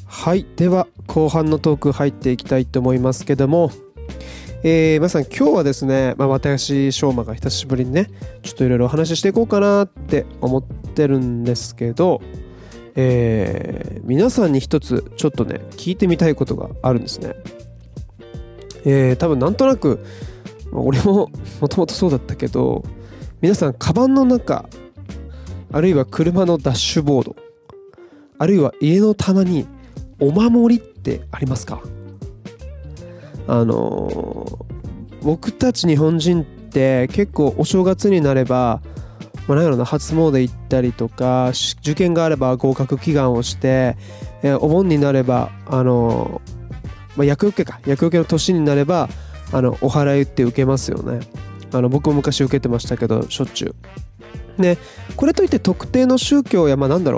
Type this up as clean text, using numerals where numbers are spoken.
はい、では後半のトーク入っていきたいと思いますけども、皆さん今日はですね、私翔馬が久しぶりにねちょっといろいろお話ししていこうかなって思ってるんですけど、皆さんに一つちょっとね聞いてみたいことがあるんですね。多分なんとなく俺ももともとそうだったけど、皆さんカバンの中、あるいは車のダッシュボード、あるいは家の棚にお守りってありますか？僕たち日本人って結構お正月になれば、なんやろな、初詣行ったりとか、受験があれば合格祈願をして、お盆になれば厄除けの年になればお祓いって受けますよね。僕も昔受けてましたけど、しょっちゅう。でこれといって特定の宗教やなんだろ